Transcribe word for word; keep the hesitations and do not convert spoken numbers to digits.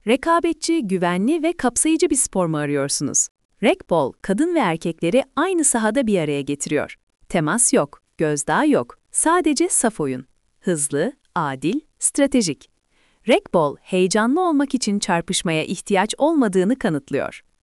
Rekabetçi, güvenli ve kapsayıcı bir spor mu arıyorsunuz? Racquetball, kadın ve erkekleri aynı sahada bir araya getiriyor. Temas yok, gözdağı yok, sadece saf oyun. Hızlı, adil, stratejik. Racquetball, heyecanlı olmak için çarpışmaya ihtiyaç olmadığını kanıtlıyor.